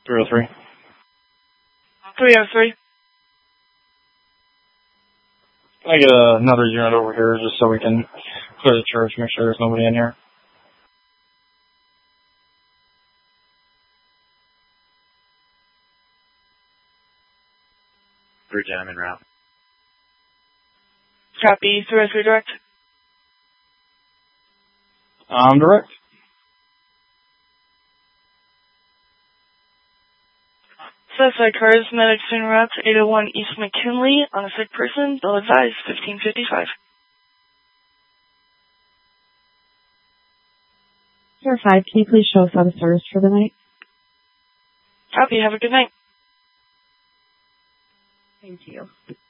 303. 303. Can I get another unit over here just so we can clear the church, make sure there's nobody in here? Bridge, I'm en route. Copy. 303 direct. Direct. Suicide car is medics en route to 801 East McKinley on a sick person. Bill advised 1555. Sir 5, can you please show us out of service for the night? Copy. Have a good night. Thank you.